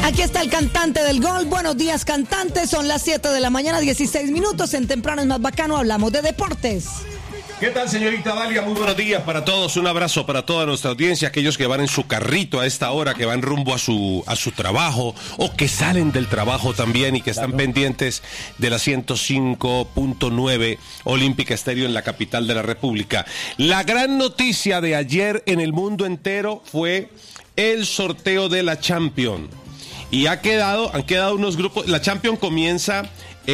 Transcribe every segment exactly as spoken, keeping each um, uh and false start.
Aquí está el cantante del gol. Buenos días, cantante. Son las siete de la mañana, dieciséis minutos. En Temprano es más bacano, hablamos de deportes. ¿Qué tal, señorita Dalia? Muy buenos días para todos. Un abrazo para toda nuestra audiencia, aquellos que van en su carrito a esta hora, que van rumbo a su a su trabajo o que salen del trabajo también y que están claro. pendientes de la ciento cinco punto nueve Olímpica Estéreo en la capital de la República. La gran noticia de ayer en el mundo entero fue el sorteo de la Champions. Y ha quedado, han quedado unos grupos. La Champions comienza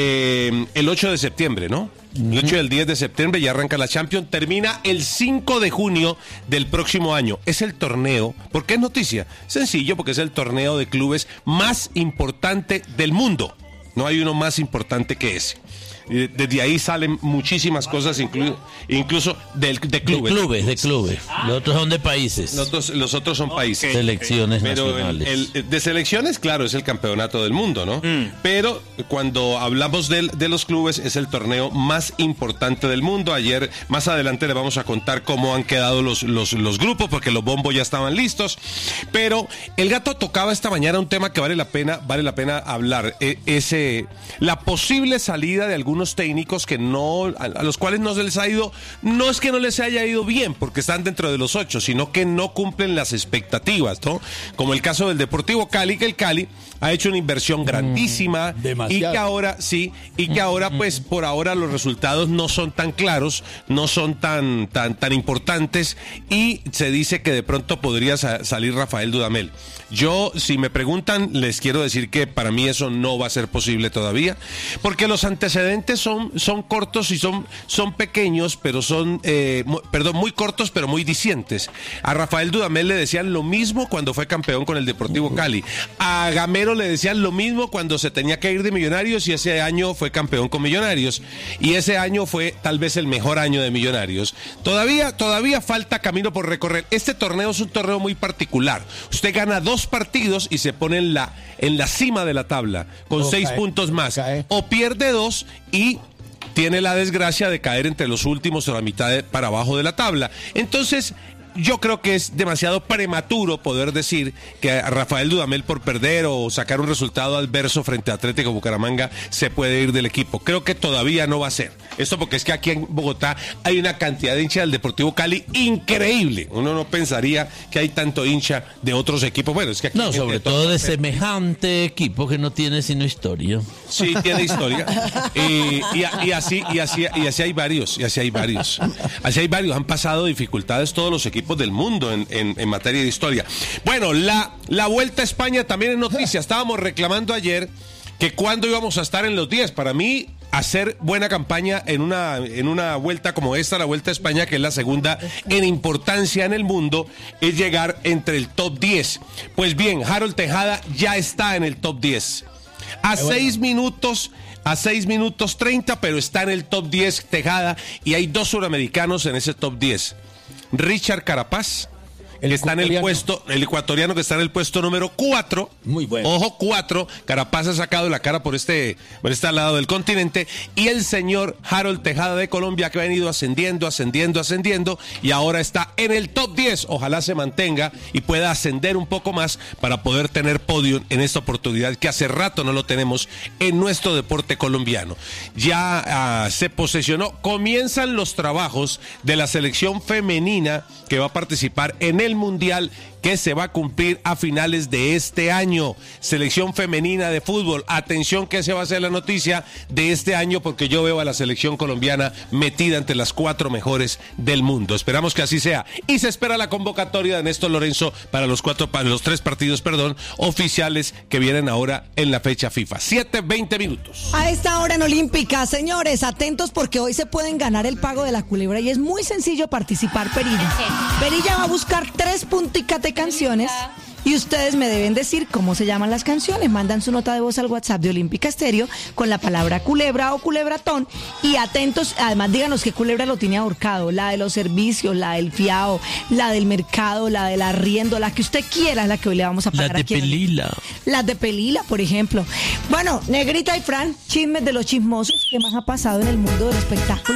eh, el ocho de septiembre, ¿no? El ocho y el diez de septiembre ya arranca la Champions, termina el cinco de junio del próximo año. Es el torneo, ¿por qué es noticia? Sencillo, porque es el torneo de clubes más importante del mundo. No hay uno más importante que ese. Desde ahí salen muchísimas cosas, inclu- incluso de, de clubes. De clubes, de clubes. Los otros son de países. Los otros, los otros son países. Okay. Selecciones Pero nacionales. El, el, de selecciones, claro, es el campeonato del mundo, ¿no? Mm. Pero cuando hablamos de, de los clubes, es el torneo más importante del mundo. Ayer, más adelante, le vamos a contar cómo han quedado los, los, los grupos, porque los bombos ya estaban listos. Pero el gato tocaba esta mañana un tema que vale la pena, vale la pena hablar. Eh, ese, la posible salida de algún unos técnicos que no, a, a los cuales no se les ha ido, no es que no les haya ido bien porque están dentro de los ocho, sino que no cumplen las expectativas, ¿no? Como el caso del Deportivo Cali, que el Cali ha hecho una inversión grandísima mm, y que ahora, sí, y que ahora pues por ahora los resultados no son tan claros, no son tan, tan, tan importantes y se dice que de pronto podría sa- salir Rafael Dudamel. Yo, si me preguntan, les quiero decir que para mí eso no va a ser posible todavía, porque los antecedentes son, son cortos y son, son pequeños, pero son, eh, mu- perdón, muy cortos, pero muy dicientes. A Rafael Dudamel le decían lo mismo cuando fue campeón con el Deportivo Cali. A Gamero le decían lo mismo cuando se tenía que ir de Millonarios y ese año fue campeón con Millonarios. Y ese año fue tal vez el mejor año de Millonarios. Todavía, todavía falta camino por recorrer. Este torneo es un torneo muy particular. Usted gana dos partidos y se pone en la, en la cima de la tabla con okay. seis puntos más. Okay. O pierde dos y tiene la desgracia de caer entre los últimos o la mitad de, para abajo de la tabla. Entonces, yo creo que es demasiado prematuro poder decir que a Rafael Dudamel por perder o sacar un resultado adverso frente a Atlético Bucaramanga se puede ir del equipo. Creo que todavía no va a ser. Esto porque es que aquí en Bogotá hay una cantidad de hinchas del Deportivo Cali increíble. Uno no pensaría que hay tanto hincha de otros equipos. Bueno, es que aquí no, sobre todo de semejante equipo que no tiene sino historia. Sí, tiene historia. y, y, y así y así y así hay varios, y así hay varios. Así hay varios. Han pasado dificultades todos los equipos del mundo en, en, en materia de historia. Bueno, la, la Vuelta a España también es noticia. Estábamos reclamando ayer que cuándo íbamos a estar en los diez. Para mí, hacer buena campaña en una, en una vuelta como esta, la Vuelta a España, que es la segunda en importancia en el mundo, es llegar entre el top diez. Pues bien, Harold Tejada ya está en el top diez. A seis minutos... A seis minutos treinta, pero está en el top diez Tejada y hay dos suramericanos en ese top diez. Richard Carapaz, el que está en el puesto, el ecuatoriano que está en el puesto número cuatro. Muy bueno. Ojo, cuatro. Carapaz ha sacado la cara por este, por este lado del continente. Y el señor Harold Tejada de Colombia, que ha venido ascendiendo, ascendiendo, ascendiendo. Y ahora está en el top diez. Ojalá se mantenga y pueda ascender un poco más para poder tener podio en esta oportunidad que hace rato no lo tenemos en nuestro deporte colombiano. Ya uh, se posesionó. Comienzan los trabajos de la selección femenina que va a participar en el Mundial que se va a cumplir a finales de este año. Selección femenina de fútbol. Atención, que se va a hacer la noticia de este año, porque yo veo a la selección colombiana metida entre las cuatro mejores del mundo. Esperamos que así sea. Y se espera la convocatoria de Néstor Lorenzo para los cuatro, para los tres partidos, perdón, oficiales que vienen ahora en la fecha FIFA. siete veinte minutos. A esta hora en Olímpica, señores, atentos porque hoy se pueden ganar el pago de la culebra y es muy sencillo participar, Perilla. Perilla va a buscar tres punticas de canciones y ustedes me deben decir cómo se llaman las canciones. Mandan su nota de voz al WhatsApp de Olímpica Estéreo con la palabra culebra o culebratón y atentos, además díganos qué culebra lo tiene ahorcado, la de los servicios, la del fiado, la del mercado, la del arriendo, la que usted quiera, la que hoy le vamos a pagar. Las de aquí Pelila. Las de Pelila, por ejemplo. Bueno, Negrita y Fran, chismes de los chismosos. ¿Qué más ha pasado en el mundo del espectáculo?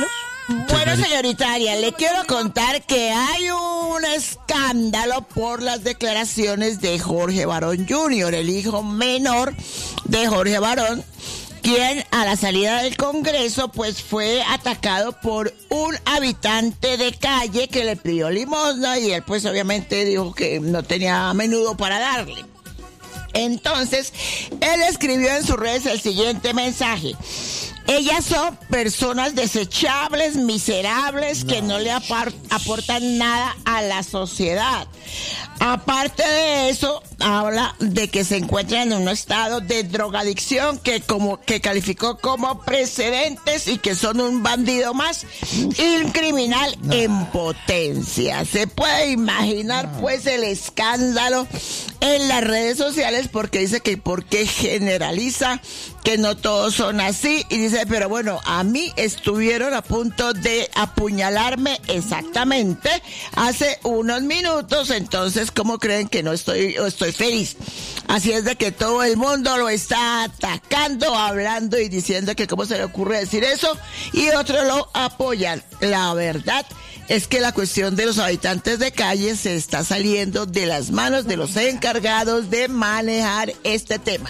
Bueno, señorita Arias, le quiero contar que hay un escándalo por las declaraciones de Jorge Barón junior, el hijo menor de Jorge Barón, quien a la salida del Congreso pues fue atacado por un habitante de calle que le pidió limosna y él pues obviamente dijo que no tenía menudo para darle. Entonces, él escribió en sus redes el siguiente mensaje: ellas son personas desechables, miserables, no. que no le apar- aportan nada a la sociedad. Aparte de eso, habla de que se encuentran en un estado de drogadicción que como que calificó como precedentes y que son un bandido más y un criminal no. en potencia. Se puede imaginar no. pues el escándalo en las redes sociales porque dice que porque generaliza que no todos son así y dice, pero bueno, a mí estuvieron a punto de apuñalarme exactamente hace unos minutos, entonces ¿cómo creen que no estoy, estoy feliz? Así es de que todo el mundo lo está atacando, hablando y diciendo que cómo se le ocurre decir eso y otros lo apoyan. La verdad es que la cuestión de los habitantes de calle se está saliendo de las manos de los encargados de manejar este tema.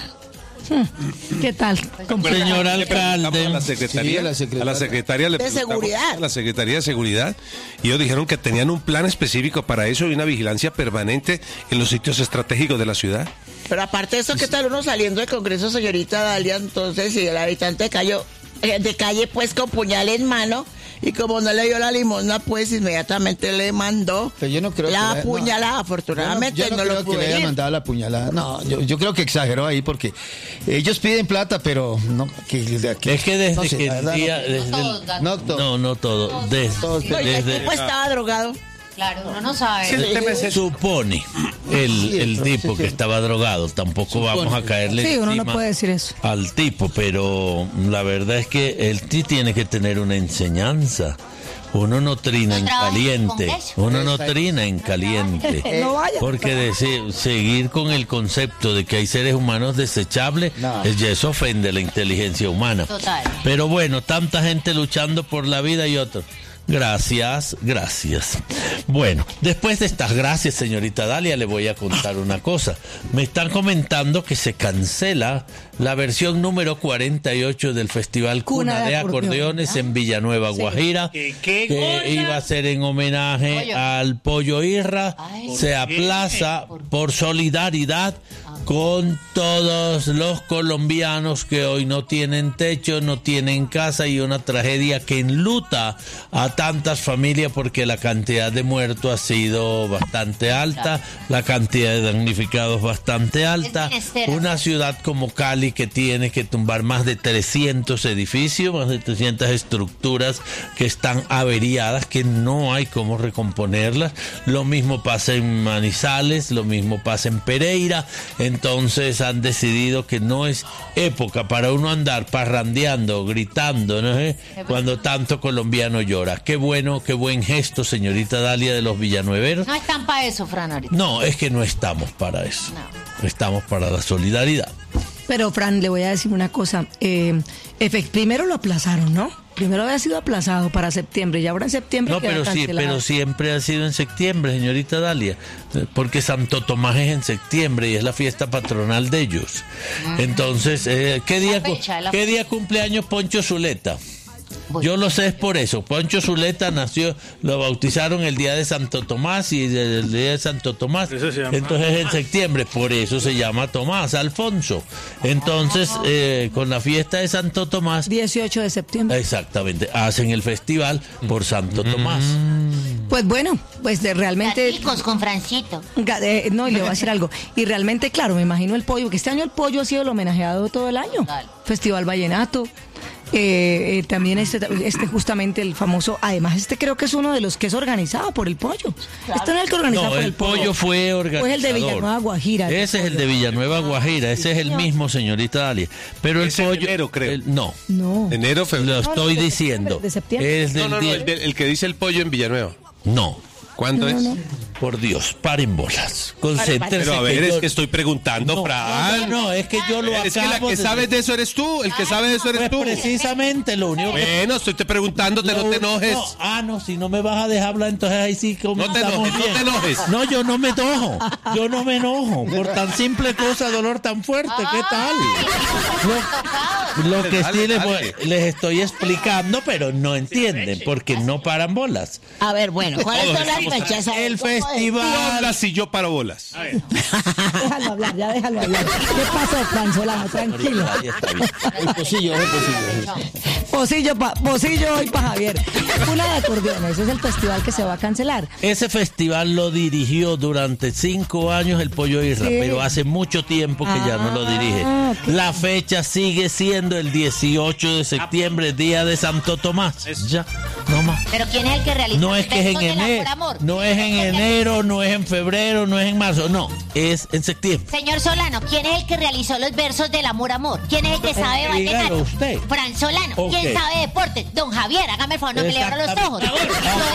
¿Qué tal? Señor alcalde. A la secretaría, sí, a la secretaria, a la secretaria le de seguridad. A la Secretaría de Seguridad y ellos dijeron que tenían un plan específico para eso y una vigilancia permanente en los sitios estratégicos de la ciudad. Pero aparte de eso, ¿qué tal uno saliendo del Congreso, señorita Dalia? Entonces, si el habitante de calle, de calle pues con puñal en mano, y como no le dio la limosna, pues inmediatamente le mandó Pero yo no creo la que puñalada. No, afortunadamente yo no, yo no, no creo lo pudo que le haya mandado la puñalada. No, yo, yo creo que exageró ahí porque ellos piden plata, pero no. Que, que, es que desde no sé, que el día. no, Desde todos, el, no, todo. no, no todo. Desde, Todos, No, y el desde, tipo estaba drogado. Claro, uno no sabe. Sí, el tema es eso. supone el, Sí, el sí, tipo sí, que sí. estaba drogado. Tampoco Supone. vamos a caerle Sí, uno no encima puede decir eso. al tipo, pero la verdad es que el ti tiene que tener una enseñanza. Uno no trina No en trabaja en el caliente, Congreso. uno no trina en caliente. No vaya. Porque de se- seguir con el concepto de que hay seres humanos desechables, No. es- ya eso ofende la inteligencia humana. Total. Pero bueno, tanta gente luchando por la vida y otros. Gracias, gracias. Bueno, después de estas gracias, señorita Dalia, le voy a contar una cosa. Me están comentando que se cancela la versión número cuarenta y ocho del Festival Cuna, Cuna de de Acordeones, Acordeones en Villanueva, Sí. Guajira, que iba a ser en homenaje Pollo. al Pollo Irra. Ay, se aplaza por solidaridad con todos los colombianos que hoy no tienen techo, no tienen casa y una tragedia que enluta a tantas familias porque la cantidad de muertos ha sido bastante alta, la cantidad de damnificados bastante alta. Es menester. Una ciudad como Cali que tiene que tumbar más de trescientos edificios, más de trescientas estructuras que están averiadas, que no hay cómo recomponerlas. Lo mismo pasa en Manizales, lo mismo pasa en Pereira. Entonces han decidido que no es época para uno andar parrandeando, gritando, ¿no? ¿Eh? Cuando tanto colombiano llora. Qué bueno, qué buen gesto, señorita Dalia, de los villanueveros. No están para eso, Fran, ahorita. No, es que no estamos para eso. Estamos para la solidaridad. Pero, Fran, le voy a decir una cosa. Eh, efect- primero lo aplazaron, ¿no? Primero había sido aplazado para septiembre y ahora en septiembre No, queda pero sí, cancelado. pero siempre ha sido en septiembre, señorita Dalia, porque Santo Tomás es en septiembre y es la fiesta patronal de ellos. Entonces, eh, ¿qué día, cu- fecha, la ¿qué fecha. día cumpleaños Poncho Zuleta? Voy. Yo lo sé es por eso. Poncho Zuleta nació, lo bautizaron el día de Santo Tomás y el día de Santo Tomás. Entonces en septiembre, por eso se llama Tomás, Alfonso. Entonces, eh, con la fiesta de Santo Tomás, dieciocho de septiembre. exactamente, hacen el festival por Santo Tomás. Pues bueno, pues de realmente... Gaticos con Francito. Ga- eh, no, y le voy a decir algo. Y realmente, claro, me imagino el pollo, que este año el pollo ha sido el homenajeado todo el año. Total. Festival Vallenato. Eh, eh, también este, este justamente el famoso, además este creo que es uno de los que es organizado por el pollo. Este no es el que organizado No, por el el pollo. pollo fue organizador. Fue el de Villanueva Guajira. Ese es el de Villanueva Guajira, ese es el mismo, señorita Dalia. Pero el Es en pollo... enero, creo. el- no, No. Enero, lo febrero. estoy de diciendo. septiembre, de septiembre. Es del No, no, no, día- el, del- el que dice el pollo en Villanueva. No. ¿Cuándo No, es? no, no. por Dios, paren bolas. Concéntrense. Pero a ver, que es yo- que estoy preguntando, No, Fran. no, no, es que yo lo Es que la acabo que de- sabes de eso eres tú. El que sabe de eso eres Pues tú. precisamente lo único que... Bueno, estoy te preguntándote, no lo- te enojes. no, ah, no, si no me vas a dejar hablar, entonces ahí sí como No te estamos enojes, no bien. te enojes. No, yo no me enojo. Yo no me enojo. Por tan simple cosa, dolor tan fuerte. ¿Qué tal? Lo, lo que Dale, sí les, dale. voy- les estoy explicando, pero no entienden porque no paran bolas. A ver, bueno, ¿cuáles Todos son las estamos- fechas? A ver, El ¿cómo es? Tú festival... hablas y yo paro bolas. Déjalo hablar, ya déjalo hablar. ¿Qué pasó, Fran Solano? Tranquilo. Ahí está bien. El pocillo, el pocillo. Pocillo, pa, pocillo hoy para Javier. Una de acordeones, ese es el festival que se va a cancelar. Ese festival lo dirigió durante cinco años el Pollo Irra, Sí. pero hace mucho tiempo que ya no lo dirige. Ah, ok. La fecha sigue siendo el dieciocho de septiembre, día de Santo Tomás. Ya, no más. Pero ¿quién es el que realiza No los es que es en versos del amor, enero, amor? no es en enero, no es en febrero, no es en marzo, no, es en septiembre. Señor Solano, ¿quién es el que realizó los versos del amor, amor? ¿Quién es el que sabe Eh, dígalo vallenato? usted. Fran Solano. Ok. ¿Quién sabe deporte? Don Javier, hágame el favor, no me le abra los ojos. Exactamente. Yo